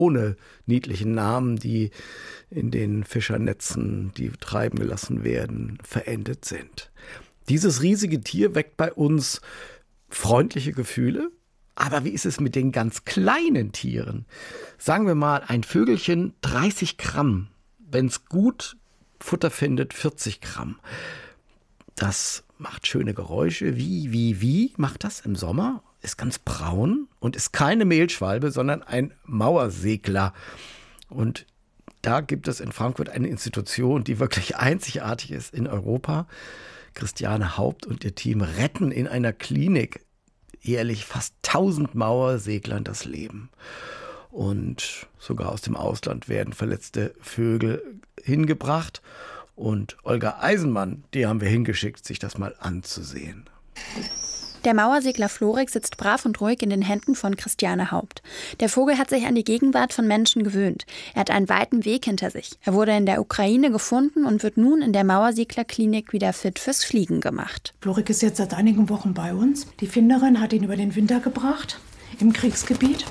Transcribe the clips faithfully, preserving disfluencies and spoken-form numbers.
ohne niedlichen Namen, die in den Fischernetzen, die treiben gelassen werden, verendet sind. Dieses riesige Tier weckt bei uns freundliche Gefühle. Aber wie ist es mit den ganz kleinen Tieren? Sagen wir mal, ein Vögelchen dreißig Gramm, wenn es gut Futter findet, vierzig Gramm. Das macht schöne Geräusche. Wie, wie, wie macht das im Sommer? Ist ganz braun und ist keine Mehlschwalbe, sondern ein Mauersegler. Und da gibt es in Frankfurt eine Institution, die wirklich einzigartig ist in Europa. Christiane Haupt und ihr Team retten in einer Klinik jährlich fast tausend Mauerseglern das Leben. Und sogar aus dem Ausland werden verletzte Vögel hingebracht. Und Olga Eisenmann, die haben wir hingeschickt, sich das mal anzusehen. Der Mauersegler Florik sitzt brav und ruhig in den Händen von Christiane Haupt. Der Vogel hat sich an die Gegenwart von Menschen gewöhnt. Er hat einen weiten Weg hinter sich. Er wurde in der Ukraine gefunden und wird nun in der Mauerseglerklinik wieder fit fürs Fliegen gemacht. Florik ist jetzt seit einigen Wochen bei uns. Die Finderin hat ihn über den Winter gebracht im Kriegsgebiet.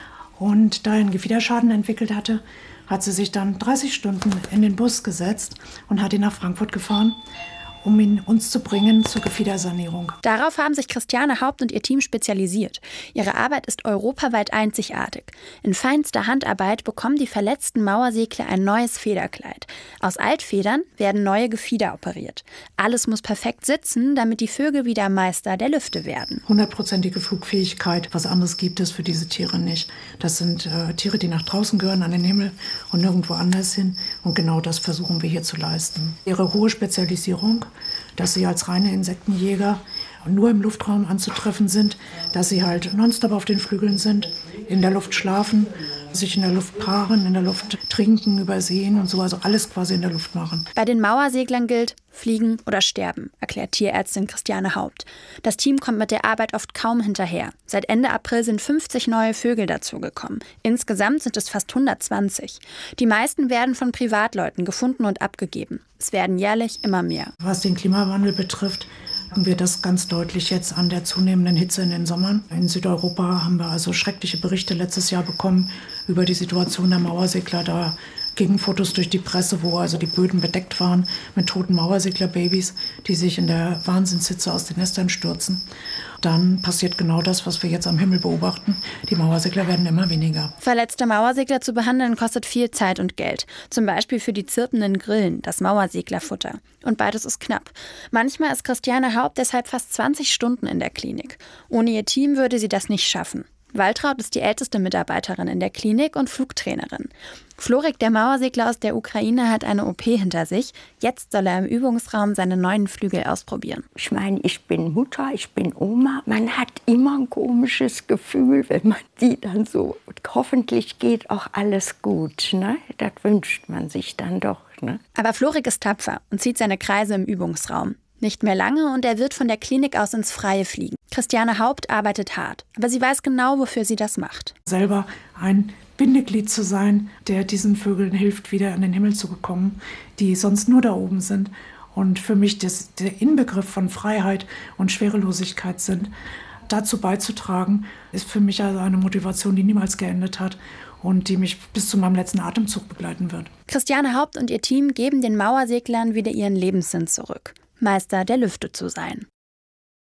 Und da er einen Gefiederschaden entwickelt hatte, hat sie sich dann dreißig Stunden in den Bus gesetzt und hat ihn nach Frankfurt gefahren, um ihn uns zu bringen zur Gefiedersanierung. Darauf haben sich Christiane Haupt und ihr Team spezialisiert. Ihre Arbeit ist europaweit einzigartig. In feinster Handarbeit bekommen die verletzten Mauersegler ein neues Federkleid. Aus Altfedern werden neue Gefieder operiert. Alles muss perfekt sitzen, damit die Vögel wieder Meister der Lüfte werden. Hundertprozentige Flugfähigkeit, was anderes gibt es für diese Tiere nicht. Das sind äh, Tiere, die nach draußen gehören, an den Himmel und nirgendwo anders hin. Und genau das versuchen wir hier zu leisten. Ihre hohe Spezialisierung, dass sie als reine Insektenjäger nur im Luftraum anzutreffen sind, dass sie halt nonstop auf den Flügeln sind, in der Luft schlafen, sich in der Luft paaren, in der Luft trinken, übersehen und so, also alles quasi in der Luft machen. Bei den Mauerseglern gilt, fliegen oder sterben, erklärt Tierärztin Christiane Haupt. Das Team kommt mit der Arbeit oft kaum hinterher. Seit Ende April sind fünfzig neue Vögel dazugekommen. Insgesamt sind es fast hundertzwanzig. Die meisten werden von Privatleuten gefunden und abgegeben. Es werden jährlich immer mehr. Was den Klimawandel betrifft, haben wir das ganz deutlich jetzt an der zunehmenden Hitze in den Sommern. In Südeuropa haben wir also schreckliche Berichte letztes Jahr bekommen über die Situation der Mauersegler. Da gingen Fotos durch die Presse, wo also die Böden bedeckt waren mit toten Mauerseglerbabys, die sich in der Wahnsinnshitze aus den Nestern stürzen. Dann passiert genau das, was wir jetzt am Himmel beobachten. Die Mauersegler werden immer weniger. Verletzte Mauersegler zu behandeln kostet viel Zeit und Geld. Zum Beispiel für die zirpenden Grillen, das Mauerseglerfutter. Und beides ist knapp. Manchmal ist Christiane Haupt deshalb fast zwanzig Stunden in der Klinik. Ohne ihr Team würde sie das nicht schaffen. Waltraud ist die älteste Mitarbeiterin in der Klinik und Flugtrainerin. Florik, der Mauersegler aus der Ukraine, hat eine O P hinter sich. Jetzt soll er im Übungsraum seine neuen Flügel ausprobieren. Ich meine, ich bin Mutter, ich bin Oma. Man hat immer ein komisches Gefühl, wenn man die dann so... Hoffentlich geht auch alles gut, ne? Das wünscht man sich dann doch, ne? Aber Florik ist tapfer und zieht seine Kreise im Übungsraum. Nicht mehr lange und er wird von der Klinik aus ins Freie fliegen. Christiane Haupt arbeitet hart, aber sie weiß genau, wofür sie das macht. Selber ein Bindeglied zu sein, der diesen Vögeln hilft, wieder in den Himmel zu kommen, die sonst nur da oben sind. Und für mich das, der Inbegriff von Freiheit und Schwerelosigkeit sind. Dazu beizutragen, ist für mich also eine Motivation, die niemals geendet hat und die mich bis zu meinem letzten Atemzug begleiten wird. Christiane Haupt und ihr Team geben den Mauerseglern wieder ihren Lebenssinn zurück. Meister der Lüfte zu sein.